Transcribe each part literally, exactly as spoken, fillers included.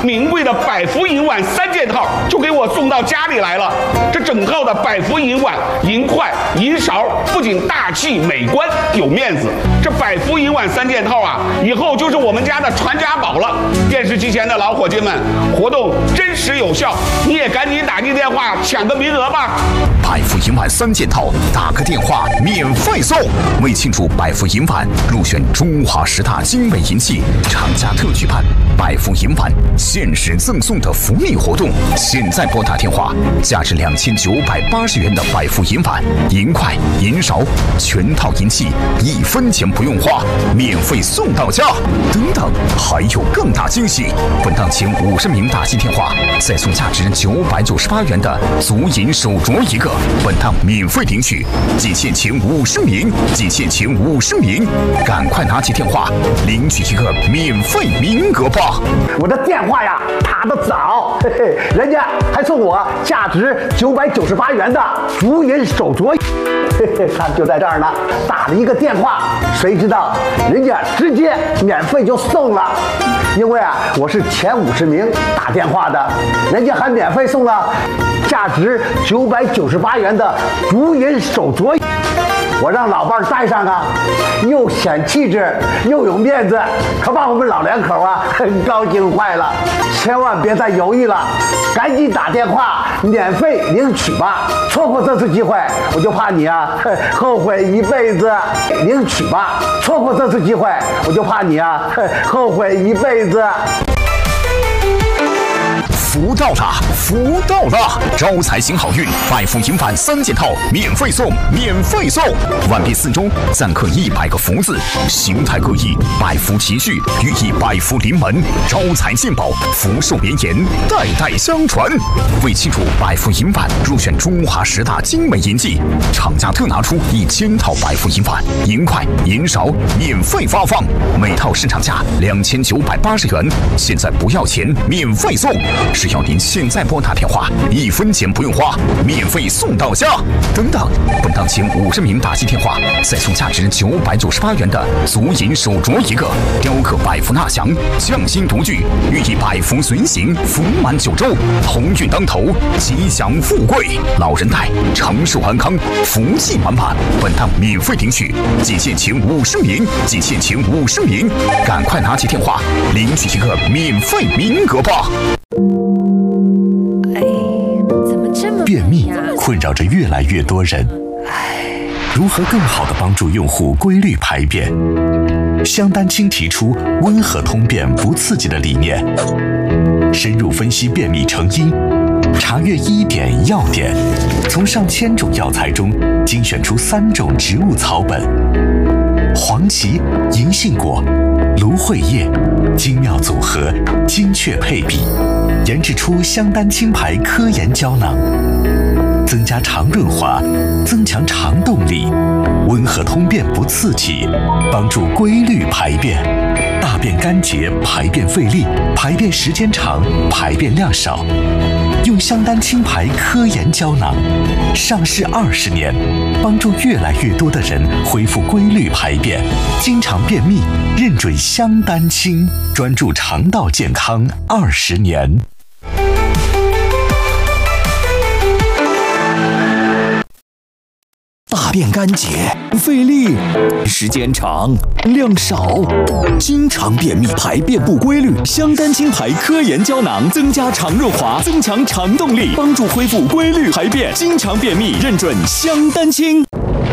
名贵的百福银碗三件套就给我送到家里来了。这整套的百福银碗、银筷、银勺，不仅大气美观有面子，这百福银碗三件套啊，以后就是我们家的传家宝了。电视机前的老伙计们，活动真实有效，你也赶紧打进电话抢个名额吧。 百福银碗三件套，打个电话免费送。为庆祝百福银碗入选中华十大精美银器，厂家特举办百福银碗限时赠送的福利活动，现在拨打电话，价值两千九百八十元的百福银碗、银筷、银勺，全套银器一分钱不用花，免费送到家。等等，还有更大惊喜！本档前五十名打进电话，再送价值九百九十八元的足银手镯一个。本档免费领取，仅限前五十名，仅限前五十名，赶快拿起电话领取一个免费名额吧！ 我的电话呀打得早，嘿嘿，人家还送我价值九百九十八元的足银手镯，嘿嘿，看就在这儿呢。打了一个电话，谁知道人家直接免费就送了，因为啊我是前五十名打电话的，人家还免费送了价值九百九十八元的足银手镯。我让老伴儿戴上啊，又显气质又有面子，可把我们老两口啊很高兴坏了。千万别再犹豫了，赶紧打电话免费领取吧！错过这次机会，我就怕你啊后悔一辈子。领取吧！错过这次机会，我就怕你啊后悔一辈子。 福到了，福到了！招财行好运，百福银碗三件套免费送，免费送！碗壁四周錾刻一百个福字，形态各异，百福齐聚，寓意百福临门，招财进宝，福寿绵延，代代相传。为庆祝百福银碗入选中华十大精美银器，厂家特拿出一千套百福银碗、银筷、银勺免费发放，每套市场价两千九百八十元，现在不要钱，免费送！只要您现在拨打电话，一分钱不用花，免费送到家。等等，本档前五十名打进电话，再送价值九百九十八元的足银手镯一个，雕刻百福纳祥，匠心独具，寓意百福随行，福满九州，鸿运当头，吉祥富贵，老人戴，长寿安康，福气满满。本档免费领取，仅限前五十名，仅限前五十名，赶快拿起电话领取一个免费名额吧。 便秘困扰着越来越多人，如何更好地帮助用户规律排便？香丹青提出温和通便不刺激的理念，深入分析便秘成因，查阅医典药典，从上千种药材中精选出三种植物草本：黄芪、银杏果、芦荟叶，精妙组合，精确配比，研制出香丹青牌科研胶囊，增加肠润滑，增强肠动力，温和通便不刺激，帮助规律排便，大便干结，排便费力，排便时间长，排便量少。用香丹青牌科研胶囊，上市二十年，帮助越来越多的人恢复规律排便，经常便秘，认准香丹青，专注肠道健康二十年。 大便干结，费力，时间长，量少，经常便秘，排便不规律。香丹青牌科研胶囊增加肠润滑，增强肠动力，帮助恢复规律排便。经常便秘，认准香丹青。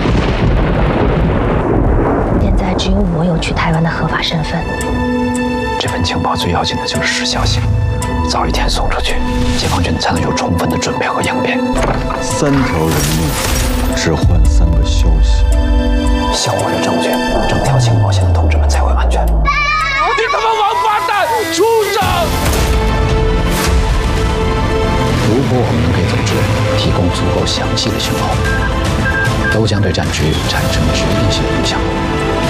现在只有我有去台湾的合法身份。 这份情报最要紧的就是时效性，早一天送出去，解放军才能有充分的准备和应变。 三条人命，只换三个消息。 想握着证据，整条情报线的同志们才会安全。 你他妈王八蛋，畜生！ 如果我们能给组织提供足够详细的情报，都将对战局产生决定性影响。